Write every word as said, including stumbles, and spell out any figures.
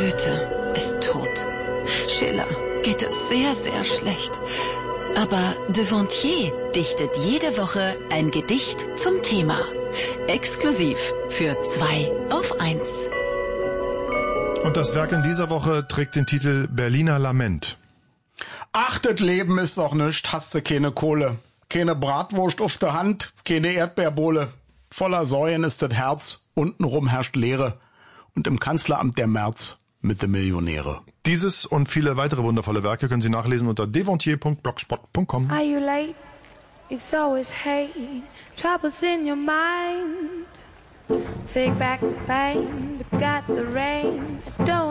Goethe ist tot. Schiller geht es sehr, sehr schlecht. Aber Devontier dichtet jede Woche ein Gedicht zum Thema. Exklusiv für zwei auf eins. Und das Werk in dieser Woche trägt den Titel Berliner Lament. Ach, das Leben ist doch nischt, hast du keine Kohle. Keine Bratwurst auf der Hand, keine Erdbeerbohle. Voller Säuen ist das Herz, untenrum herrscht Leere. Und im Kanzleramt der März mit den Millionäre. Dieses und viele weitere wundervolle Werke können Sie nachlesen unter devontier punkt blogspot punkt com. Are you late? It's always hate. Troubles in your mind. Take back the pain, but got the rain. I don't